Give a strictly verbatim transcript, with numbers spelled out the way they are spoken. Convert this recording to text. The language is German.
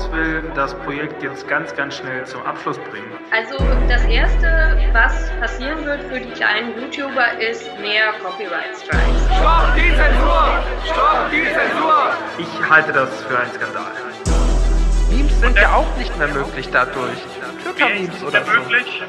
will das Projekt jetzt ganz, ganz schnell zum Abschluss bringen. Also das Erste, was passieren wird für die kleinen YouTuber, ist mehr Copyright Strikes. Stopp die Zensur! Stopp die Zensur! Ich halte das für einen Skandal. Memes sind ja auch nicht mehr möglich dadurch. Twitter-Memes oder so. Möglich?